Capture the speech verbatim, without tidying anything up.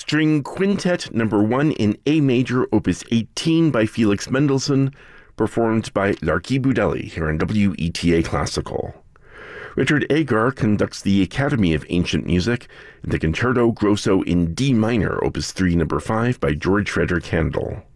String Quintet Number one in A Major, Opus eighteen by Felix Mendelssohn, performed by Larky Budelli here on W E T A Classical. Richard Agar conducts the Academy of Ancient Music in the Concerto Grosso in D minor, Opus three Number five by George Frederick Handel.